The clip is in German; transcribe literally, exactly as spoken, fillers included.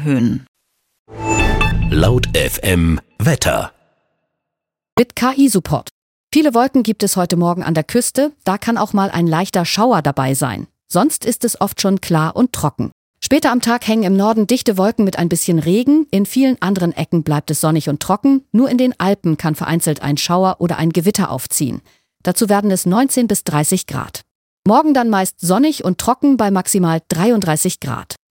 erhöhen. Laut F M Wetter. Mit K I-Support. Viele Wolken gibt es heute Morgen an der Küste, da kann auch mal ein leichter Schauer dabei sein. Sonst ist es oft schon klar und trocken. Später am Tag hängen im Norden dichte Wolken mit ein bisschen Regen, in vielen anderen Ecken bleibt es sonnig und trocken, nur in den Alpen kann vereinzelt ein Schauer oder ein Gewitter aufziehen. Dazu werden es neunzehn bis dreißig Grad. Morgen dann meist sonnig und trocken bei maximal dreiunddreißig Grad.